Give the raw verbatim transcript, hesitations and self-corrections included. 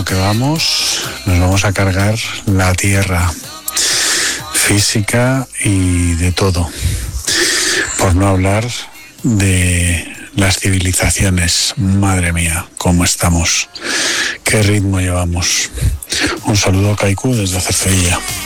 ritmo que vamos, nos vamos a cargar la tierra física y de todo. Por no hablar de las civilizaciones. Madre mía, cómo estamos. Qué ritmo llevamos. Un saludo, Kaiku, desde Cercedilla.